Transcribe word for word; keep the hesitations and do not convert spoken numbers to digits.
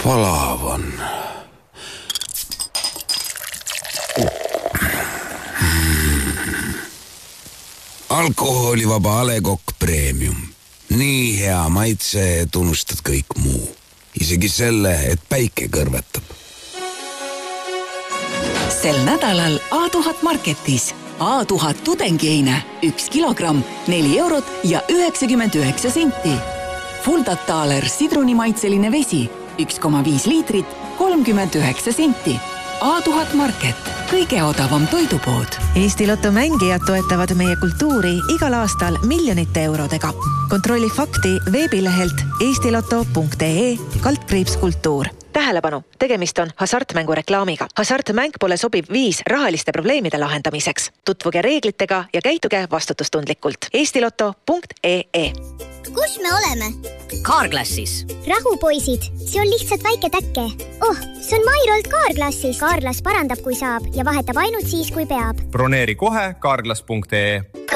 palav on. Alkoholivaba A Le Coq Premium. Nii hea maitse, et unustad kõik muu. Isegi selle, et päike kõrvetab. Sel nädalal A tuhat Marketis. A tuhat tudengieine, üks kilogramm, neli eurot ja üheksakümmend üheksa senti. Fuldataler sidrunimaitseline vesi, üks koma viis liitrit, kolmkümmend üheksa senti. A tuhat Market, kõige odavam toidupood. Eesti Lotto mängijad toetavad meie kultuuri igal aastal miljonite eurodega. Kontrolli fakti veebilehelt eestiloto punkt ee kaldkriips kultuur. Tähelepanu, tegemist on hasartmängu reklaamiga. Hasartmäng pole sobiv viis rahaliste probleemide lahendamiseks. Tutvuge reeglitega ja käituge vastutustundlikult. eestiloto punkt ee. Kus me oleme? Carglassis. Rahu, poisid, see on lihtsalt väike täkke. Oh, see on Mairolt Carglassis. Carglass parandab, kui saab ja vahetab ainult siis, kui peab. Broneeri kohe carglass punkt ee.